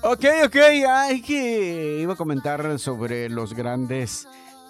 Ok, iba a comentar sobre los grandes,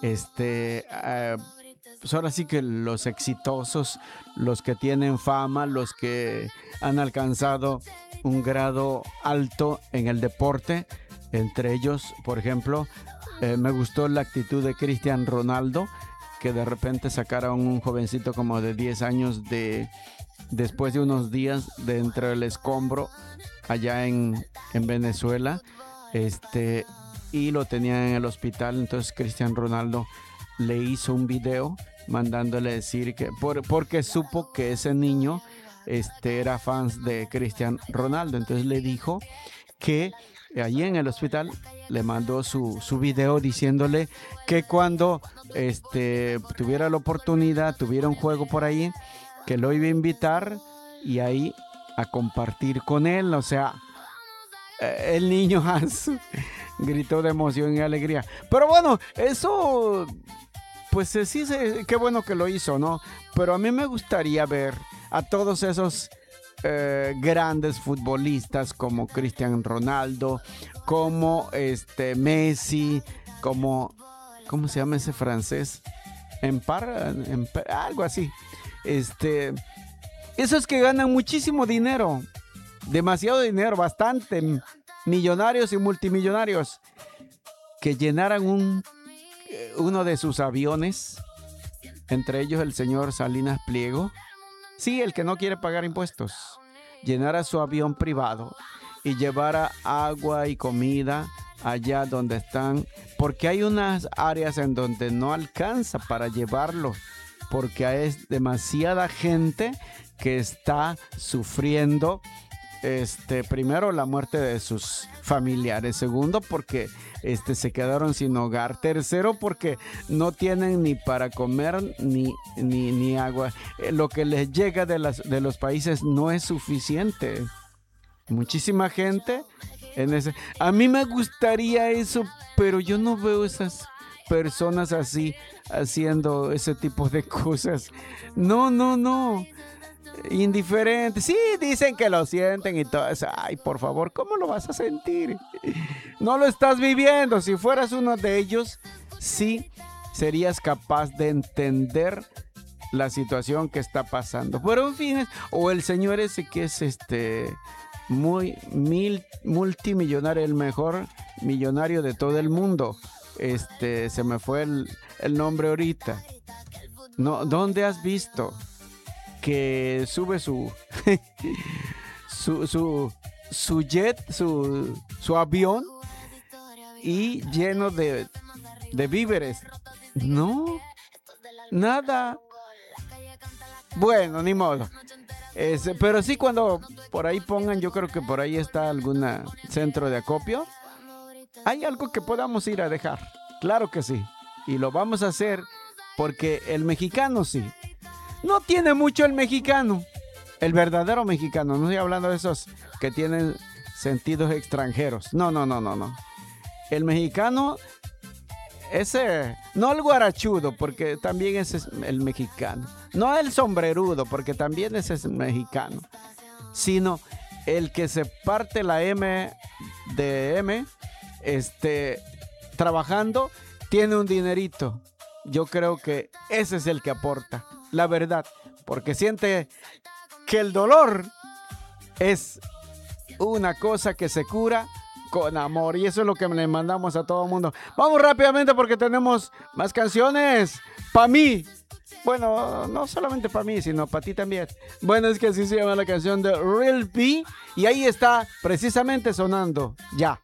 pues ahora sí que los exitosos, los que tienen fama, los que han alcanzado un grado alto en el deporte. Entre ellos, por ejemplo, me gustó la actitud de Cristian Ronaldo, que de repente sacaron un jovencito como de 10 años después de unos días de entre el escombro allá en Venezuela, este, y lo tenían en el hospital. Entonces Cristian Ronaldo le hizo un video mandándole decir porque supo que ese niño era fans de Cristian Ronaldo. Entonces le dijo que allí en el hospital le mandó su video diciéndole que cuando tuviera la oportunidad, tuviera un juego por ahí, que lo iba a invitar y ahí a compartir con él. O sea, el niño Hans gritó de emoción y alegría. Pero bueno, eso, pues sí, qué bueno que lo hizo, ¿no? Pero a mí me gustaría ver a todos esos grandes futbolistas como Cristian Ronaldo, como Messi, como, ¿cómo se llama ese francés? Algo así. Esos que ganan muchísimo dinero, demasiado dinero, bastante, millonarios y multimillonarios, que llenaran uno de sus aviones, entre ellos el señor Salinas Pliego, sí, el que no quiere pagar impuestos, llenara su avión privado y llevara agua y comida allá donde están, porque hay unas áreas en donde no alcanza para llevarlo, porque hay demasiada gente que está sufriendo, primero la muerte de sus familiares, segundo porque se quedaron sin hogar, tercero porque no tienen ni para comer ni agua. Lo que les llega de los países no es suficiente. Muchísima gente a mí me gustaría eso, pero yo no veo esas personas así haciendo ese tipo de cosas. No, indiferentes. Sí, dicen que lo sienten y todo eso. Ay, por favor, ¿cómo lo vas a sentir? No lo estás viviendo. Si fueras uno de ellos, sí serías capaz de entender la situación que está pasando. Pero en fin, o el señor ese que es multimillonario, el mejor millonario de todo el mundo. Se me fue el nombre ahorita. No, ¿dónde has visto que sube su jet, su avión y lleno de víveres? No, nada. Bueno, ni modo. Pero sí, cuando por ahí pongan, yo creo que por ahí está algún centro de acopio, hay algo que podamos ir a dejar. Claro que sí. Y lo vamos a hacer porque el mexicano sí. No tiene mucho el mexicano. El verdadero mexicano. No estoy hablando de esos que tienen sentidos extranjeros. No. El mexicano, no el guarachudo, porque también ese es el mexicano. No el sombrerudo, porque también ese es el mexicano. Sino el que se parte la M de M, trabajando, tiene un dinerito. Yo creo que ese es el que aporta, la verdad, porque siente que el dolor es una cosa que se cura con amor, y eso es lo que le mandamos a todo el mundo. Vamos rápidamente porque tenemos más canciones para mí. Bueno, no solamente para mí, sino para ti también. Bueno, es que así se llama la canción de Real B, y ahí está precisamente sonando ya.